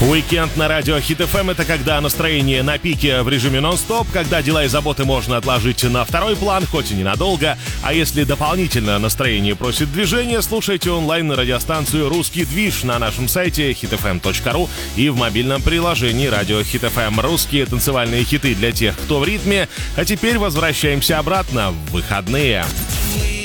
Уикенд на радио Хит ФМ — это когда настроение на пике в режиме нон-стоп, когда дела и заботы можно отложить на второй план, хоть и ненадолго. А если дополнительно настроение просит движения, слушайте онлайн-радиостанцию «Русский движ» на нашем сайте hitfm.ru и в мобильном приложении радио Хит ФМ. Русские танцевальные хиты для тех, кто в ритме. А теперь возвращаемся обратно в выходные.